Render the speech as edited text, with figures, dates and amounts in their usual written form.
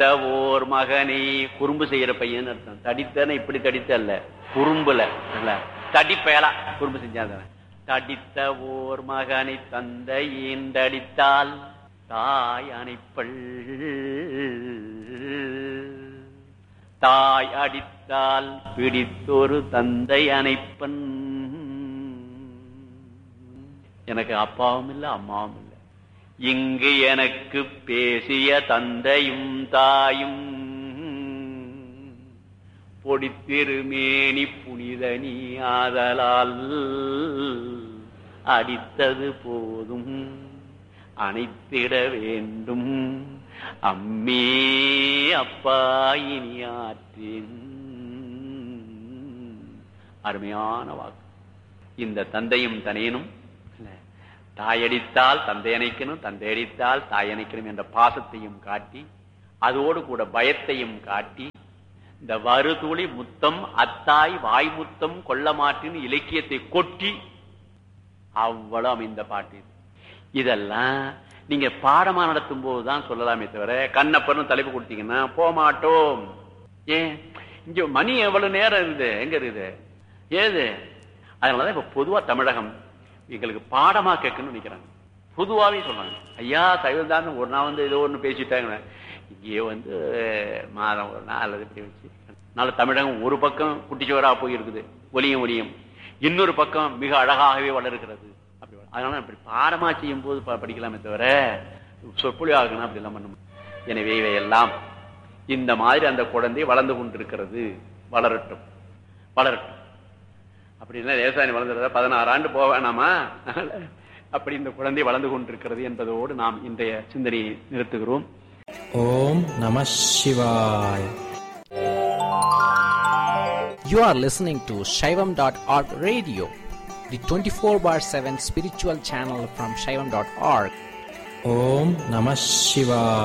ஓர் மகனை குறும்பு செய்யற பையன் அர்த்தம். தடித்தன இப்படி தடித்த அல்ல, குறும்புல தடிப்பயலா குறும்பு செஞ்சாத. தடித்த ஓர் மகனை தந்தை ஈண்டடித்தால் தாய் அணைப்பள், தாய் அடித்தால் பிடித்தொரு தந்தை அணைப்பன். எனக்கு அப்பாவும் இல்லை அம்மாவும் இல்லை. இங்கு எனக்கு பேசிய தந்தையும் தாயும் பொடித்திருமேனி புனிதனி ஆதலால் அடித்தது போதும் அணைத்திட வேண்டும் அம்மே அப்பா இனி ஆற்றேன். அருமையான வாக்கு. இந்த தந்தையும் தனையனும் தாயடித்தால் தந்தை அணைக்கணும், தந்தை அடித்தால் தாய் அணைக்கணும் என்ற பாசத்தையும் காட்டி, அதோடு கூட பயத்தையும் காட்டி, இந்த வருதுளி முத்தம் அத்தாய் வாய் முத்தம் கொள்ள மாட்டின்னு இலக்கியத்தை கொட்டி அவ்வளவு அமைந்த பாட்டு. இதெல்லாம் நீங்க பாடமா நடத்தும் போதுதான் சொல்லலாமே தவிர, கண்ணப்பன்னு தலைப்பு கொடுத்தீங்கன்னா போமாட்டோம். ஏன் இங்க மணி எவ்வளவு நேரம் இருக்குது, எங்க இருக்குது ஏது? அதனாலதான் இப்ப பொதுவா தமிழகம் எங்களுக்கு பாடமா கேட்கணும்னு நினைக்கிறாங்க. பொதுவாவே சொல்றாங்க, ஐயா சைவம் தான் ஒரு நாள் ஏதோ ஒண்ணு பேசிட்டாங்க, இங்கே மாதம் ஒரு நாள் அல்லது இப்படி வச்சு. அதனால தமிழகம் ஒரு பக்கம் குட்டிச்சுவரா போயிருக்குது ஒலியும் ஒலியும், இன்னொரு பக்கம் மிக அழகாகவே வளர்கிறது. அப்படி அதனால அப்படி பாடமா செய்யும் போது படிக்கலாமே தவிர சொற்பொழி ஆகணும் அப்படி எல்லாம் பண்ண. எனவே இவையெல்லாம் இந்த மாதிரி அந்த குழந்தை வளர்ந்து கொண்டிருக்கிறது. வளரட்டும் வளரட்டும். அப்படின்னா லேசாணி வளர்ந்துறதா 16 ஆண்டு போக வேணாமா? அப்படி இந்த குழந்தை வளர்ந்து கொண்டிருக்கிறது என்பதோடு நாம் இன்றைய சிந்தனையை நிறுத்துகிறோம். ஓம் நம சிவாய். You are listening to Shaivam.org radio, the 24/7 spiritual channel from Shaivam.org. Om Namah Shivaya.